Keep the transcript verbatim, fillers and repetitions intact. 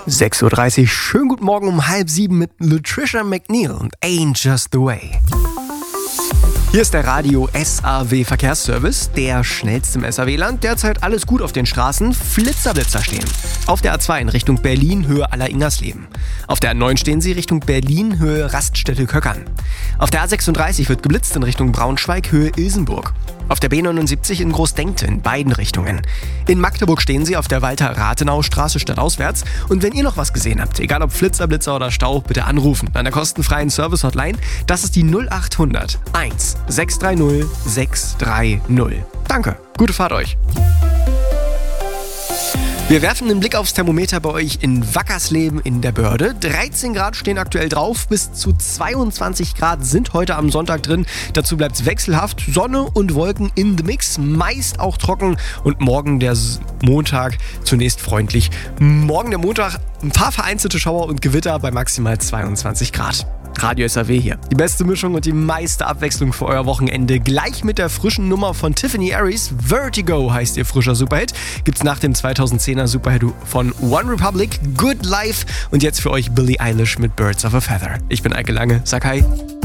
sechs Uhr dreißig, schönen guten Morgen um halb sieben mit Latricia McNeil und Ain't Just The Way. Hier ist der Radio S A W Verkehrsservice, der schnellste im S A W-Land. Derzeit alles gut auf den Straßen, Flitzer-Blitzer stehen. Auf der A zwei in Richtung Berlin, Höhe Aller-Ingersleben. Auf der A neun stehen sie Richtung Berlin, Höhe Raststätte Köckern. Auf der A sechsunddreißig wird geblitzt in Richtung Braunschweig, Höhe Ilsenburg. Auf der B neunundsiebzig in Großdenkte in beiden Richtungen. In Magdeburg stehen sie auf der Walter-Rathenau-Straße stadtauswärts. Und wenn ihr noch was gesehen habt, egal ob Flitzer, Blitzer oder Stau, bitte anrufen an der kostenfreien Service-Hotline. Das ist die null acht hundert eins sechs drei null sechs drei null. Danke, gute Fahrt euch. Wir werfen einen Blick aufs Thermometer bei euch in Wackersleben in der Börde. dreizehn Grad stehen aktuell drauf, bis zu zweiundzwanzig Grad sind heute am Sonntag drin. Dazu bleibt es wechselhaft, Sonne und Wolken in the Mix, meist auch trocken. Und morgen der Montag zunächst freundlich. Morgen der Montag ein paar vereinzelte Schauer und Gewitter bei maximal zweiundzwanzig Grad. Radio S A W hier. Die beste Mischung und die meiste Abwechslung für euer Wochenende. Gleich mit der frischen Nummer von Tiffany Aries. Vertigo heißt ihr frischer Superhit. Gibt's nach dem zweitausendzehner Superhit von One Republic, Good Life. Und jetzt für euch Billie Eilish mit Birds of a Feather. Ich bin Eike Lange. Sag hi.